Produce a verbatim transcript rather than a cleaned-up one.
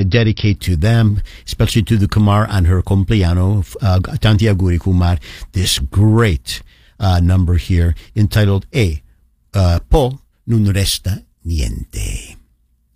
dedicate to them, especially to the Kumar and her cumpleaños, uh, Tanti Aguri Kumar, this great uh, number here entitled E, uh, Po Non Resta Niente.